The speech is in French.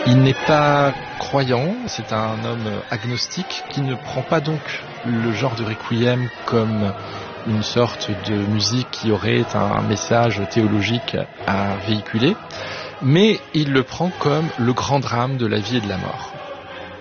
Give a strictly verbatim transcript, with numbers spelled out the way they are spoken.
Il n'est pas croyant, c'est un homme agnostique qui ne prend pas donc le genre de requiem comme une sorte de musique qui aurait un message théologique à véhiculer, mais il le prend comme le grand drame de la vie et de la mort.